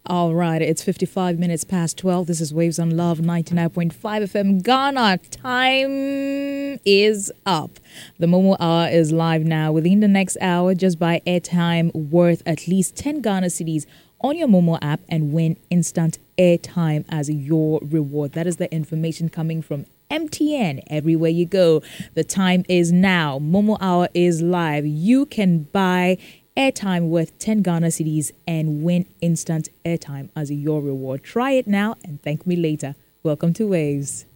All right, it's 55 minutes past 12. This is Waves on Love 99.5 FM Ghana. Time is up. The Momo Hour is live now. Within the next hour, just buy airtime worth at least 10 Ghana cedis on your Momo app and win instant airtime as your reward. That is the information coming from MTN. Everywhere you go, the time is now. Momo Hour is live. You can buy airtime worth 10 Ghana cedis and win instant airtime as your reward. Try it now and thank me later. Welcome to Waves.